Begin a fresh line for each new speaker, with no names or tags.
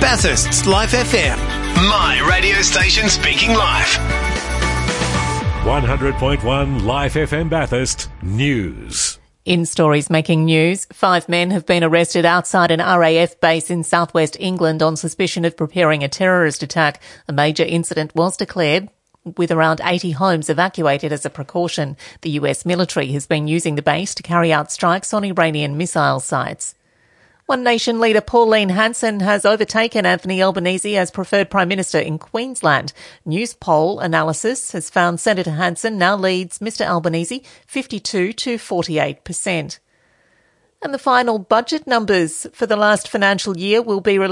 Bathurst's Life FM. My radio station speaking live.
100.1 Life FM Bathurst News.
In stories making news, 5 men have been arrested outside an RAF base in southwest England on suspicion of preparing a terrorist attack. A major incident was declared, with around 80 homes evacuated as a precaution. The US military has been using the base to carry out strikes on Iranian missile sites. One Nation leader Pauline Hanson has overtaken Anthony Albanese as preferred Prime Minister in Queensland. News poll analysis has found Senator Hanson now leads Mr Albanese 52 to 48%. And the final budget numbers for the last financial year will be released